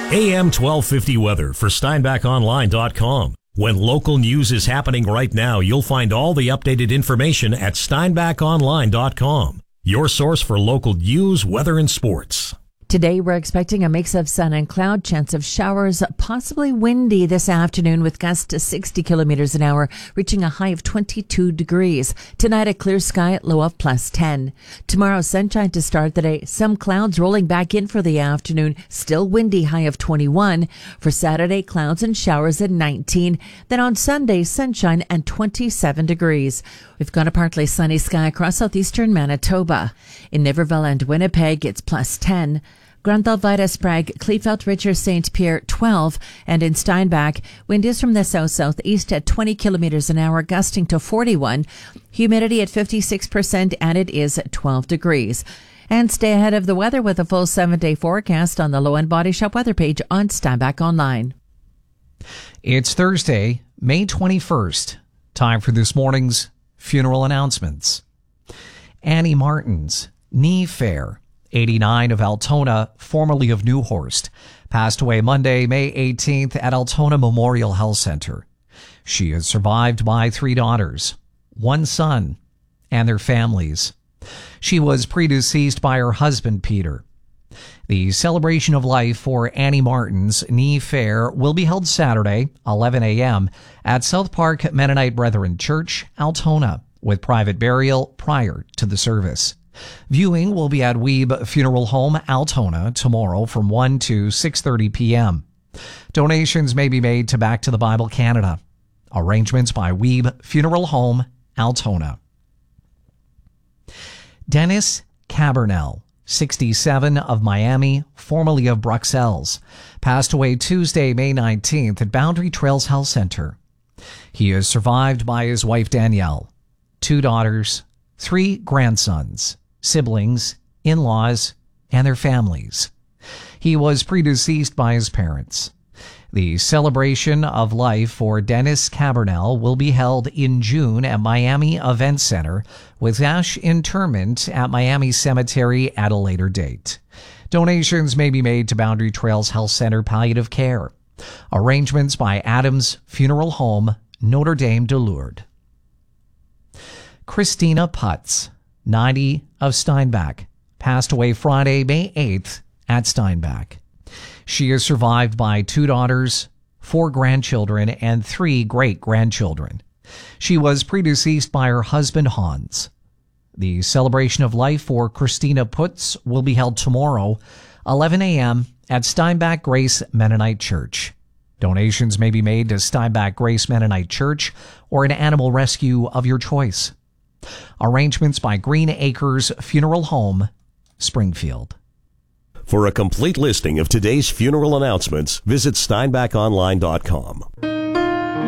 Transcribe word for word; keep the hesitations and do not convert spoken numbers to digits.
A M twelve fifty weather for Steinbach Online dot com. When local news is happening right now, you'll find all the updated information at Steinbach Online dot com. Your source for local news, weather, and sports. Today, we're expecting a mix of sun and cloud, chance of showers, possibly windy this afternoon with gusts to sixty kilometers an hour, reaching a high of twenty-two degrees. Tonight, a clear sky, low of plus ten. Tomorrow, sunshine to start the day. Some clouds rolling back in for the afternoon. Still windy, high of twenty-one. For Saturday, clouds and showers at nineteen. Then on Sunday, sunshine and twenty-seven degrees. We've got a partly sunny sky across southeastern Manitoba. In Niverville and Winnipeg, it's plus ten. Granthal, Sprague, Kleefeld, Richard, Saint Pierre, twelve. And in Steinbach, wind is from the south-southeast at twenty kilometers an hour, gusting to forty-one. Humidity at fifty-six percent, and it is twelve degrees. And stay ahead of the weather with a full seven-day forecast on the Low End Body Shop weather page on Steinbach Online. It's Thursday, May twenty-first. Time for this morning's funeral announcements. Annie Martins, knee fair, eighty-nine, of Altona, formerly of Newhorst, passed away Monday, May eighteenth at Altona Memorial Health Center. She is survived by three daughters, one son, and their families. She was predeceased by her husband, Peter. The celebration of life for Annie Martins Knee Fair will be held Saturday, eleven a.m. at South Park Mennonite Brethren Church, Altona, with private burial prior to the service. Viewing will be at Weeb Funeral Home, Altona, tomorrow from one to six thirty p.m. Donations may be made to Back to the Bible Canada. Arrangements by Weeb Funeral Home, Altona. Dennis Cabernell, sixty-seven, of Miami, formerly of Bruxelles, passed away Tuesday, May nineteenth at Boundary Trails Health Center. He is survived by his wife Danielle, two daughters, three grandsons, siblings, in-laws, and their families. He was predeceased by his parents. The celebration of life for Dennis Cabernell will be held in June at Miami Event Center, with ash interment at Miami Cemetery at a later date. Donations may be made to Boundary Trails Health Center Palliative Care. Arrangements by Adams Funeral Home, Notre Dame de Lourdes. Christina Putz, ninety, of Steinbach, passed away Friday, May eighth at Steinbach. She is survived by two daughters, four grandchildren, and three great-grandchildren. She was predeceased by her husband, Hans. The celebration of life for Christina Putz will be held tomorrow, eleven a.m. at Steinbach Grace Mennonite Church. Donations may be made to Steinbach Grace Mennonite Church or an animal rescue of your choice. Arrangements by Green Acres Funeral Home, Springfield. For a complete listing of today's funeral announcements, visit Steinbach Online dot com.